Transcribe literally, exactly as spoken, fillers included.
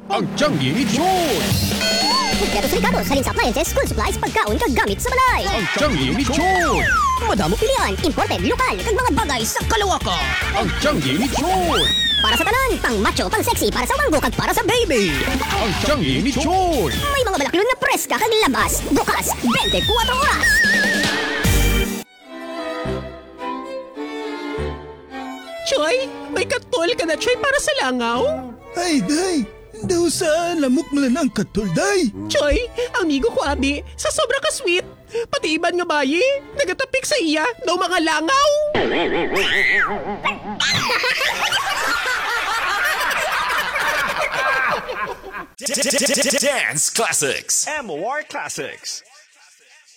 Ang Tianggi ni Chon! Kompleto sa Ricardo, salin sa appliances, school supplies, pagkaon, kagamit sa balay. Ang Tianggi ni Chon! Madamo pilihan, imported, lokal, kag mga bagay sa kalawakan. Ang Tianggi ni Chon! Para sa tanan, pang macho, pang sexy, para sa wanggo, kag para sa baby. Ang Tianggi ni Chon! May mga balaklon nga preska kag labas, bukas, twenty-four oras. Choy, may katol ka na, Choy, para sa langaw? Ay, day! Daw saan lamok mo lang ang katol, day! Choy, amigo ko abi, sa sobra ka sweet. Pati iban nga bayi, nagatapik sa iya, daw mga langaw. Dance Classics. M O R Classics.